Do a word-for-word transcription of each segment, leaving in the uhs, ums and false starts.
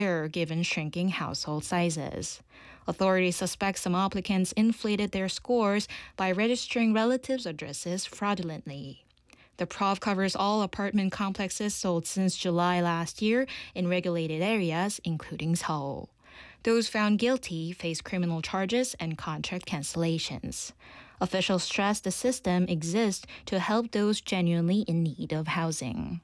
given shrinking household sizes. Authorities suspect some applicants inflated their scores by registering relatives' addresses fraudulently. The P R O V covers all apartment complexes sold since July last year in regulated areas, including Seoul. Those found guilty face criminal charges and contract cancellations. Officials stress the system exists to help those genuinely in need of housing.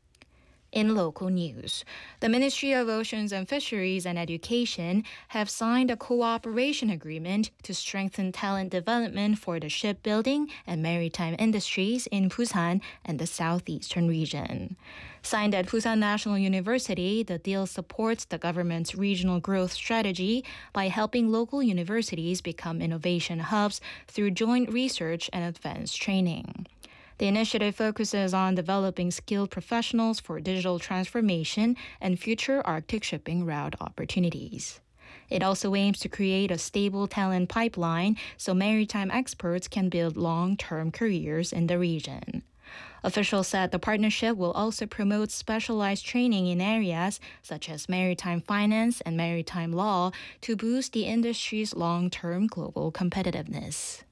In local news, the Ministry of Oceans and Fisheries and Education have signed a cooperation agreement to strengthen talent development for the shipbuilding and maritime industries in Busan and the southeastern region. Signed at Busan National University, the deal supports the government's regional growth strategy by helping local universities become innovation hubs through joint research and advanced training. The initiative focuses on developing skilled professionals for digital transformation and future Arctic shipping route opportunities. It also aims to create a stable talent pipeline so maritime experts can build long-term careers in the region. Officials said the partnership will also promote specialized training in areas such as maritime finance and maritime law to boost the industry's long-term global competitiveness.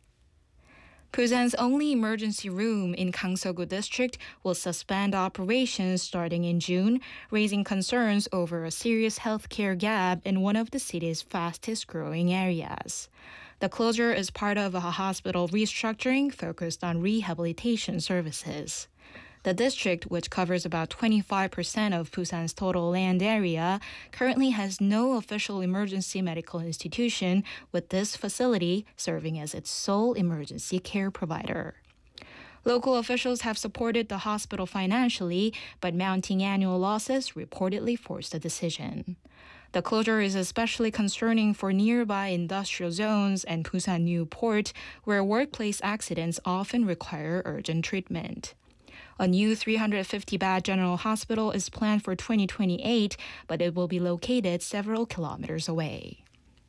Busan's only emergency room in Gangseogu District will suspend operations starting in June, raising concerns over a serious healthcare gap in one of the city's fastest-growing areas. The closure is part of a hospital restructuring focused on rehabilitation services. The district, which covers about twenty-five percent of Busan's total land area, currently has no official emergency medical institution, with this facility serving as its sole emergency care provider. Local officials have supported the hospital financially, but mounting annual losses reportedly forced the decision. The closure is especially concerning for nearby industrial zones and Busan New Port, where workplace accidents often require urgent treatment. A new three hundred fifty bed general hospital is planned for twenty twenty-eight, but it will be located several kilometers away.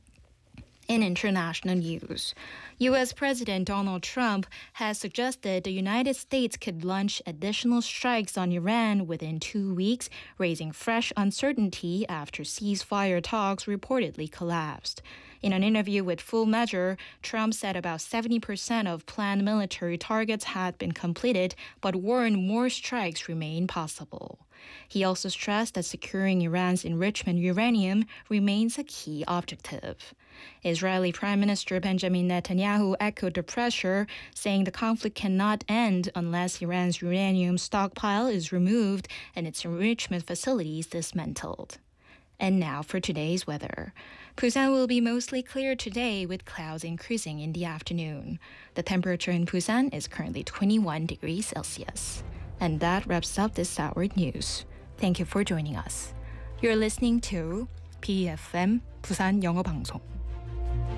In international news, U S President Donald Trump has suggested the United States could launch additional strikes on Iran within two weeks, raising fresh uncertainty after ceasefire talks reportedly collapsed. In an interview with Full Measure, Trump said about seventy percent of planned military targets had been completed, but warned more strikes remain possible. He also stressed that securing Iran's enrichment uranium remains a key objective. Israeli Prime Minister Benjamin Netanyahu echoed the pressure, saying the conflict cannot end unless Iran's uranium stockpile is removed and its enrichment facilities dismantled. And now for today's weather. Busan will be mostly clear today with clouds increasing in the afternoon. The temperature in Busan is currently twenty-one degrees Celsius. And that wraps up this hour news. Thank you for joining us. You're listening to B F M Busan 영어 방송.